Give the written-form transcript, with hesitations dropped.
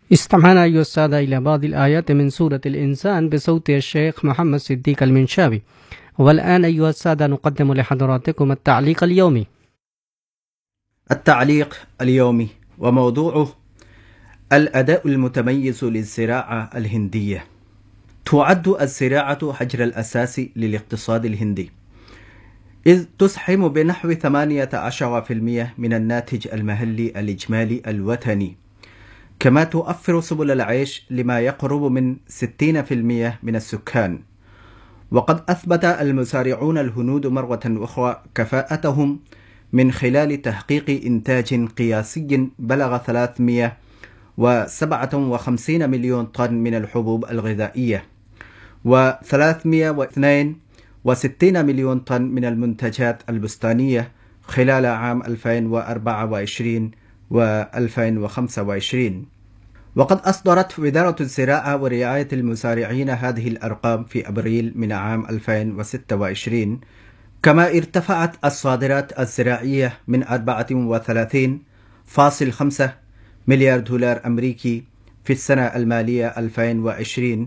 استمعنا أيها السادة إلى بعض الآيات من سورة الإنسان بصوت الشيخ محمد صديق المنشاوي. والآن أيها السادة نقدم لحضراتكم التعليق اليومي. التعليق اليومي وموضوعه: الأداء المتميز للزراعة الهندية. تعد الزراعة حجر الأساس للاقتصاد الهندي، إذ تسهم بنحو 18% من الناتج المحلي الإجمالي الوطني، كما توفر سبل العيش لما يقرب من 60% من السكان. وقد أثبت المزارعون الهنود مرة أخرى كفاءتهم من خلال تحقيق إنتاج قياسي بلغ 357 مليون طن من الحبوب الغذائية و362 مليون طن من المنتجات البستانية خلال عام 2024 و2025. وقد أصدرت وزارة الزراعة ورعاية المزارعين هذه الأرقام في أبريل من عام 2026. كما ارتفعت الصادرات الزراعية من 34.5 مليار دولار أمريكي في السنة المالية 2020